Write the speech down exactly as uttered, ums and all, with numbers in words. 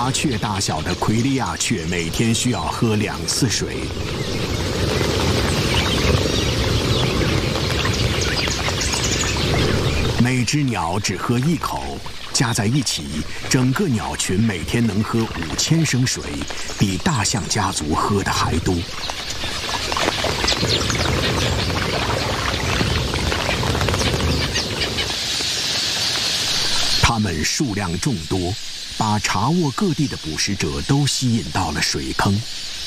麻雀大小的奎利亚雀每天需要喝两次水。每只鸟只喝一口，加在一起，整个鸟群每天能喝五千升水，比大象家族喝的还多。它们数量众多，把查沃各地的捕食者都吸引到了水坑。